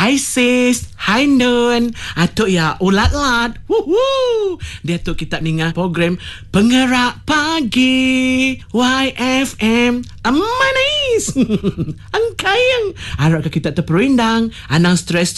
Hai sis, hai Nun. Atuk ya ulat-lat. Wuhu. Dia tu kita dengar program Penggerak Pagi YFM. Manis. Angkayang. Harap kita terperindang. Anang stres